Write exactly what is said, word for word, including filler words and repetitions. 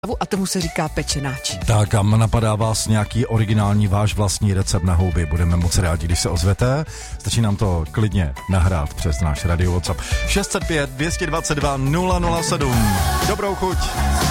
a tomu se říká pečenáč. Tak a napadá vás nějaký originální váš vlastní recept na houby. Budeme moc rádi, když se ozvete. Stačí nám to klidně nahrát přes náš radio WhatsApp šest set pět, dvě stě dvacet dva, nula nula sedm. Dobrou chuť.